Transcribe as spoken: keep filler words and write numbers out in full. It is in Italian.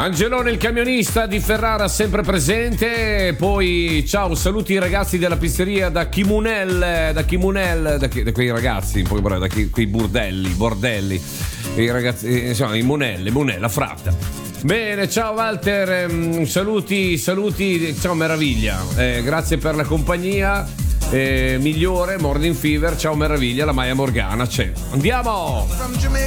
Angelone il camionista di Ferrara sempre presente. Poi ciao, saluti i ragazzi della pizzeria da Chimunel, da Chimunel, da, chi, da quei ragazzi, poi da chi, quei burdelli, bordelli, i ragazzi, insomma, i Munelle, Munella fratta. Bene, ciao Walter, um, saluti, saluti, ciao meraviglia, eh, grazie per la compagnia, eh, migliore, Morning Fever, ciao meraviglia, la Maya Morgana c'è. Andiamo!